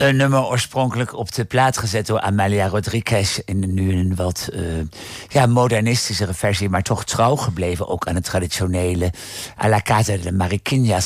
Een nummer oorspronkelijk op de plaat gezet door Amalia Rodriguez. En nu een wat modernistischere versie, maar toch trouw gebleven ook aan het traditionele. A la Casa de Mariquinhas